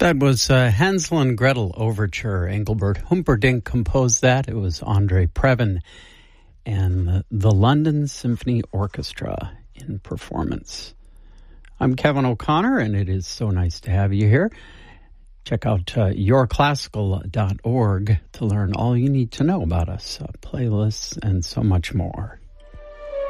That was Hansel and Gretel Overture. Engelbert Humperdinck composed that. It was Andre Previn and the London Symphony Orchestra in performance. I'm Kevin O'Connor, and it is so nice to have you here. Check out yourclassical.org to learn all you need to know about us, playlists, and so much more.